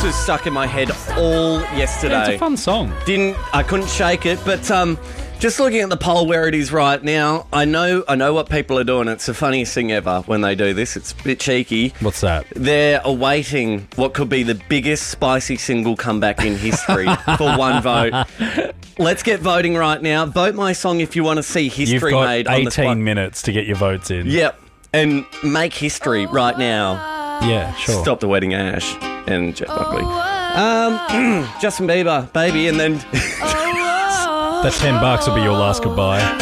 This was stuck in my head all yesterday. Yeah, it's a fun song. I couldn't shake it, but just looking at the poll where it is right now, I know what people are doing. It's the funniest thing ever when they do this. It's a bit cheeky. What's that? They're awaiting what could be the biggest spicy single comeback in history for one vote. Let's get voting right now. Vote my song if you want to see history made on the spot. You've got 18 minutes to get your votes in. Yep. And make history right now. Yeah, sure. Stop the Wedding, Ash and Jeff Buckley. Justin Bieber, Baby, and then... That $10 will be your last goodbye.